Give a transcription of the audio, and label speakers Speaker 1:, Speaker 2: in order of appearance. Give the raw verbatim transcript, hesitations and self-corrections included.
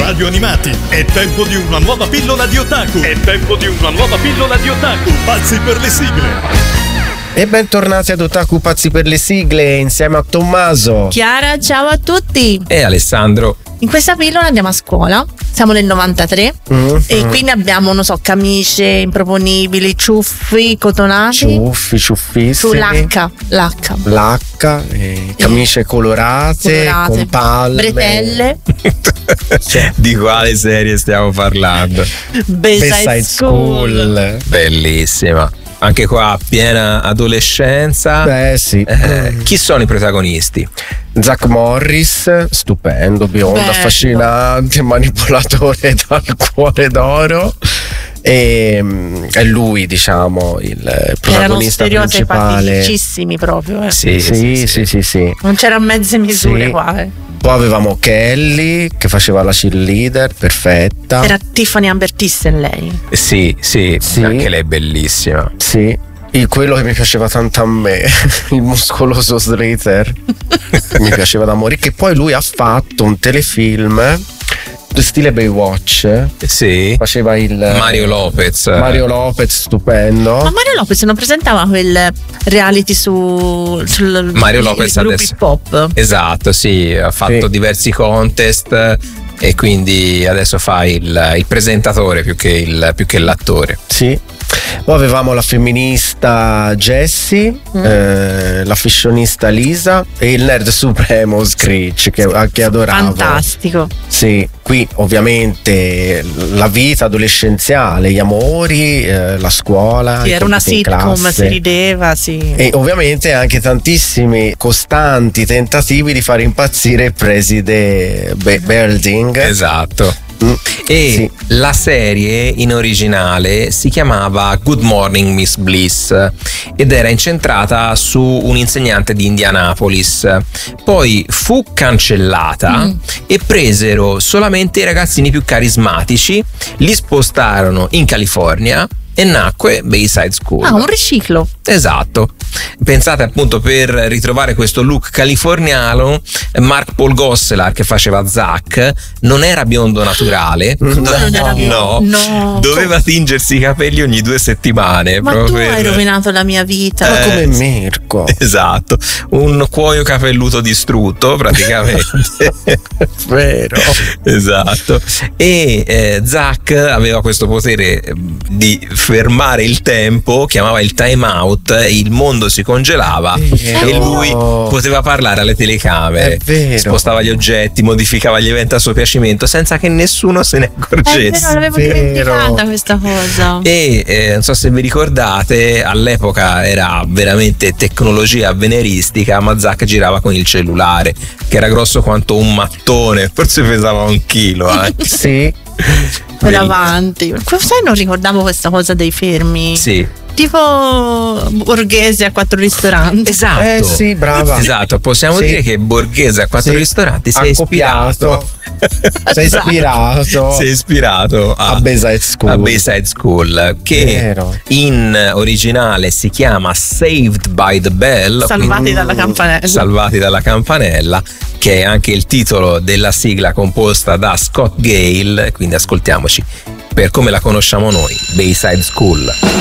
Speaker 1: Radio Animati. È tempo di una nuova pillola di otaku. È tempo di una nuova pillola di otaku. Pazzi per le sigle.
Speaker 2: E bentornati ad Otaku Pazzi per le sigle insieme a Tommaso,
Speaker 3: Chiara, ciao a tutti.
Speaker 4: E Alessandro.
Speaker 3: In questa pillola andiamo a scuola. Siamo nel novantatré mm-hmm. e quindi abbiamo, non so, camicie improponibili, ciuffi, cotonati.
Speaker 2: Ciuffi, ciuffissimi.
Speaker 3: Su l'H, l'H.
Speaker 2: L'H, eh, camicie colorate,
Speaker 3: colorate,
Speaker 2: con palme.
Speaker 3: Bretelle.
Speaker 4: Cioè, di quale serie stiamo parlando?
Speaker 3: Bayside School.
Speaker 2: School.
Speaker 4: Bellissima. Anche qua piena adolescenza.
Speaker 2: Beh sì.
Speaker 4: Eh, chi sono i protagonisti?
Speaker 2: Zach Morris, stupendo, biondo,
Speaker 3: Bello.
Speaker 2: affascinante, manipolatore dal cuore d'oro. E è lui, diciamo, il protagonista
Speaker 3: Erano
Speaker 2: principale.
Speaker 3: simpaticissimi proprio. Eh.
Speaker 4: Sì,
Speaker 2: Sì, sì, sì, sì, sì.
Speaker 3: Non c'erano mezze misure
Speaker 2: Sì.
Speaker 3: qua. Eh.
Speaker 2: Poi avevamo Kelly che faceva la cheerleader, perfetta.
Speaker 3: Era Tiffany Amber Thyssen lei.
Speaker 4: Sì, sì,
Speaker 2: Sì.
Speaker 4: anche lei è bellissima.
Speaker 2: Sì. Il- quello che mi piaceva tanto a me, il muscoloso Slater, mi piaceva da morire. Che poi lui ha fatto un telefilm stile Baywatch.
Speaker 4: Sì.
Speaker 2: Faceva il
Speaker 4: Mario Lopez.
Speaker 2: Mario Lopez, stupendo.
Speaker 3: Ma Mario Lopez non presentava quel reality su sul
Speaker 4: Mario Lopez
Speaker 3: gruppi
Speaker 4: adesso.
Speaker 3: pop?
Speaker 4: Esatto, sì, ha fatto
Speaker 2: Sì.
Speaker 4: diversi contest e quindi adesso fa il, il presentatore più che, il, più che l'attore.
Speaker 2: Sì. Poi avevamo la femminista Jessie,
Speaker 3: Mm.
Speaker 2: eh, la fashionista Lisa e il nerd supremo Screech che, che adoravo.
Speaker 3: Fantastico.
Speaker 2: Sì, qui ovviamente la vita adolescenziale, gli amori, eh, la scuola.
Speaker 3: Sì,
Speaker 2: i
Speaker 3: era una
Speaker 2: compiti in
Speaker 3: sitcom,
Speaker 2: classe.
Speaker 3: si rideva, sì.
Speaker 2: E ovviamente anche tantissimi costanti tentativi di fare impazzire il preside Be- Belding.
Speaker 4: Esatto.
Speaker 2: Mm,
Speaker 4: E
Speaker 2: sì.
Speaker 4: la serie in originale si chiamava Good Morning Miss Bliss ed era incentrata su un insegnante di Indianapolis. Poi fu cancellata
Speaker 3: Mm.
Speaker 4: e presero solamente i ragazzini più carismatici, li spostarono in California e nacque Bayside School.
Speaker 3: Ah, un riciclo.
Speaker 4: Esatto. Pensate appunto, per ritrovare questo look californiano, Mark Paul Gosselaar che faceva Zack non era biondo naturale.
Speaker 2: Come
Speaker 3: non era biondo? No.
Speaker 4: Doveva tingersi i capelli ogni due settimane.
Speaker 3: Ma
Speaker 4: proprio
Speaker 3: tu hai
Speaker 4: per-
Speaker 3: rovinato la mia vita.
Speaker 2: Ma
Speaker 4: Eh,
Speaker 2: come Mirko.
Speaker 4: Esatto, un cuoio capelluto distrutto praticamente.
Speaker 2: Vero.
Speaker 4: Esatto. E eh, Zack aveva questo potere eh, di fermare il tempo, chiamava il time out, e il mondo si congelava
Speaker 2: Vero.
Speaker 4: e lui poteva parlare alle telecamere,
Speaker 2: È vero.
Speaker 4: spostava gli oggetti, modificava gli eventi a suo piacimento senza che nessuno se ne
Speaker 3: È
Speaker 4: accorgesse.
Speaker 3: vero, l'avevo
Speaker 2: Vero.
Speaker 3: dimenticata questa cosa.
Speaker 4: E eh, non so se vi ricordate, all'epoca era veramente tecnologia avveniristica, ma Zack girava con il cellulare che era grosso quanto un mattone, forse pesava un chilo. Eh.
Speaker 2: Sì.
Speaker 3: Per avanti. Sai, non ricordavo questa cosa dei fermi.
Speaker 4: Sì,
Speaker 3: Tipo Borghese a quattro ristoranti.
Speaker 4: esatto.
Speaker 2: Eh sì, brava.
Speaker 4: Esatto, possiamo
Speaker 2: Sì.
Speaker 4: dire che Borghese a quattro
Speaker 2: Sì.
Speaker 4: ristoranti si è ispirato.
Speaker 2: Sei ispirato.
Speaker 4: Si è ispirato a,
Speaker 2: a Bayside School.
Speaker 4: a Bayside School, che
Speaker 2: Vero.
Speaker 4: in originale si chiama Saved by the Bell,
Speaker 3: Salvati
Speaker 4: quindi
Speaker 3: dalla campanella.
Speaker 4: Salvati dalla campanella, che è anche il titolo della sigla composta da Scott Gale, quindi ascoltiamoci per come la conosciamo noi, Bayside School.